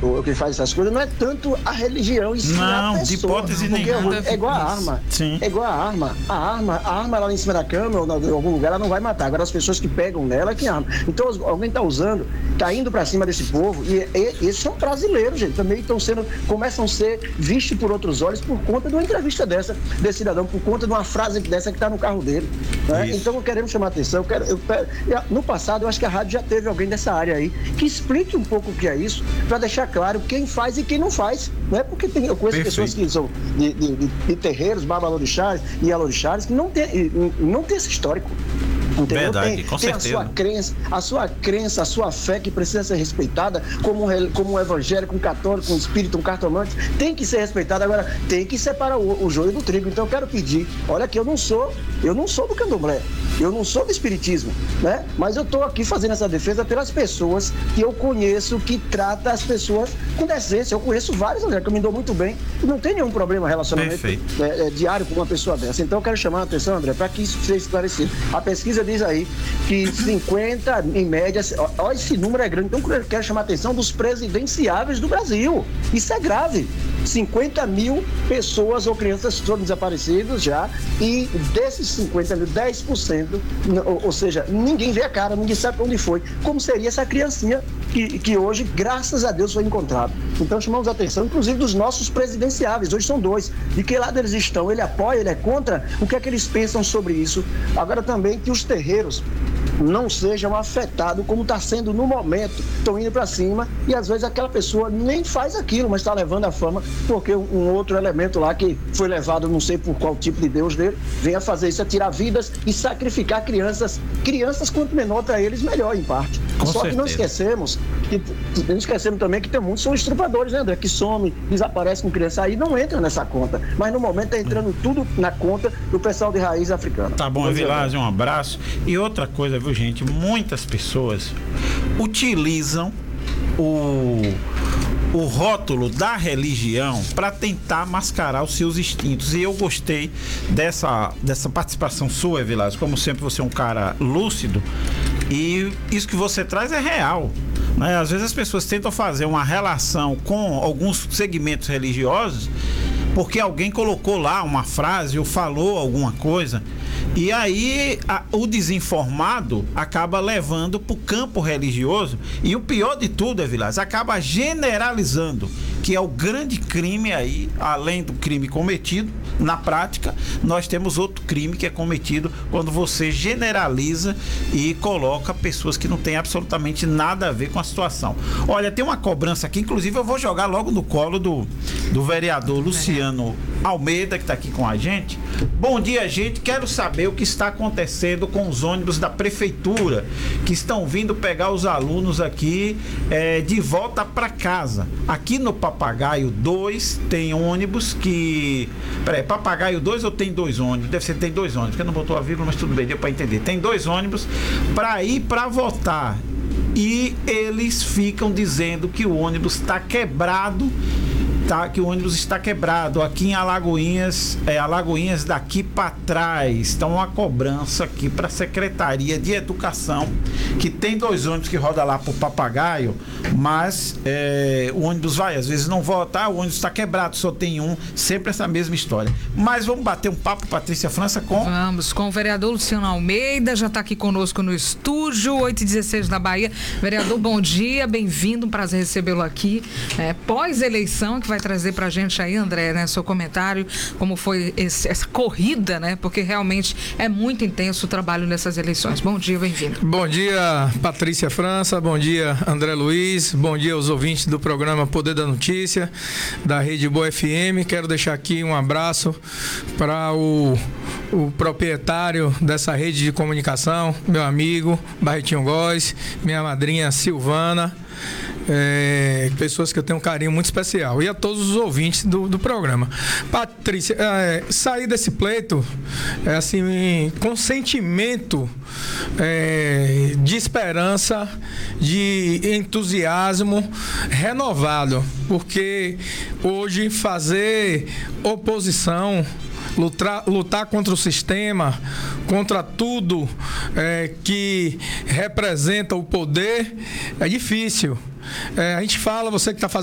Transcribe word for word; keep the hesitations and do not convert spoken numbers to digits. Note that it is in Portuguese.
ou quem faz essas coisas não é tanto a religião, e sim não, a pessoa. de hipótese nenhuma. É igual a arma. Sim. É igual a arma. A arma, a arma lá em cima da cama ou em algum lugar, ela não vai matar. Agora as pessoas que pegam nela é que arma. Então alguém está usando, está indo para cima desse povo, e, e esses são brasileiros, gente, também estão sendo, começam a ser vistos por outros olhos por conta de uma entrevista dessa, desse cidadão, por conta de uma frase dessa que está no carro dele. Né? Então queremos chamar a atenção. Eu quero, eu, eu, no passado, eu acho que a rádio já teve alguém dessa área aí que explique um pouco o que é isso, para deixar claro quem faz e quem não faz. Né? Porque tem, eu conheço Perfeito. pessoas que são de, de, de, de terreiros, babalorixás e alorixás, que não tem, não tem esse histórico. Entendeu? Verdade, tem, com tem certeza. A sua crença, a sua crença, a sua fé que precisa ser respeitada, como um, como um evangélico, um católico, um espírito, um cartomante, tem que ser respeitada. Agora, tem que separar o, o joio do trigo. Então eu quero pedir, olha que eu não sou, eu não sou do candomblé, eu não sou do espiritismo, né? Mas eu estou aqui fazendo essa defesa pelas pessoas que eu conheço, que trata as pessoas com decência. Eu conheço vários, André, que eu me dou muito bem, e não tem nenhum problema relacionamento é, é, diário com uma pessoa dessa. Então eu quero chamar a atenção, André, para que isso seja esclarecido. A pesquisa diz aí que cinquenta, em média, olha, esse número é grande. Então eu quero chamar a atenção dos presidenciáveis do Brasil. Isso é grave. cinquenta mil pessoas ou crianças foram desaparecidas já, e desses cinquenta mil, dez por cento, ou, ou seja, ninguém vê a cara, ninguém sabe para onde foi. Como seria essa criancinha que, que hoje, graças a Deus, foi encontrada? Então chamamos a atenção, inclusive, dos nossos presidenciáveis. Hoje são dois. De que lado eles estão? Ele apoia, ele é contra? O que é que eles pensam sobre isso? Agora também que os terreiros não sejam afetados como está sendo no momento. Estão indo para cima e às vezes aquela pessoa nem faz aquilo, mas está levando a fama porque um outro elemento lá que foi levado, não sei por qual tipo de Deus dele, vem a fazer isso, a tirar vidas e sacrificar crianças. Crianças, quanto menor para eles, melhor em parte. Com Só certeza. que não esquecemos, que, não esquecemos também que tem muitos são estrupadores, né, André? Que some, desaparece com criança, aí não entra nessa conta. Mas no momento está entrando tudo na conta do pessoal de raiz africana. Tá bom, Evilásio, um abraço. E outra coisa, viu, gente? Muitas pessoas utilizam o, o rótulo da religião para tentar mascarar os seus instintos. E eu gostei dessa, dessa participação sua, Evilásio. Como sempre, você é um cara lúcido. E isso que você traz é real. Né? Às vezes as pessoas tentam fazer uma relação com alguns segmentos religiosos porque alguém colocou lá uma frase ou falou alguma coisa, e aí a, o desinformado acaba levando para o campo religioso, e o pior de tudo, é, Vilas, acaba generalizando, que é o grande crime aí, além do crime cometido, na prática, nós temos outro crime que é cometido quando você generaliza e coloca pessoas que não têm absolutamente nada a ver com a situação. Olha, tem uma cobrança aqui, inclusive eu vou jogar logo no colo do, do vereador Luciano Almeida, que está aqui com a gente. Bom dia, gente. Quero saber o que está acontecendo com os ônibus da prefeitura que estão vindo pegar os alunos aqui é, de volta para casa. Aqui no Papagaio dois tem ônibus que... Peraí, Papagaio dois ou tem dois ônibus? Deve ser, tem dois ônibus, porque não botou a vírgula, mas tudo bem, deu para entender. Tem dois ônibus para ir para votar. E eles ficam dizendo que o ônibus está quebrado. Tá, que o ônibus está quebrado aqui em Alagoinhas, é, Alagoinhas daqui para trás. Então, uma cobrança aqui para a Secretaria de Educação, que tem dois ônibus que rodam lá pro Papagaio, mas é, o ônibus vai, às vezes não volta, o ônibus está quebrado, só tem um, sempre essa mesma história. Mas vamos bater um papo, Patrícia França, com... Vamos, com o vereador Luciano Almeida, já está aqui conosco no estúdio, oito e dezesseis da Bahia. Vereador, bom dia, bem-vindo, um prazer recebê-lo aqui. É, pós-eleição, que vai trazer pra gente aí, André, né, seu comentário, como foi esse, essa corrida, né, porque realmente é muito intenso o trabalho nessas eleições. Bom dia, bem-vindo. Bom dia, Patrícia França, bom dia, André Luiz, bom dia aos ouvintes do programa Poder da Notícia, da Rede Boa F M. Quero deixar aqui um abraço para o, o proprietário dessa rede de comunicação, meu amigo Barretinho Góes, minha madrinha Silvana, É, pessoas que eu tenho um carinho muito especial, e a todos os ouvintes do, do programa. Patrícia, é, sair desse pleito é assim, com sentimento é, de esperança, de entusiasmo renovado, porque hoje fazer oposição, Lutar, lutar contra o sistema, contra tudo é, que representa o poder, é difícil. É, a gente fala, você que está fazendo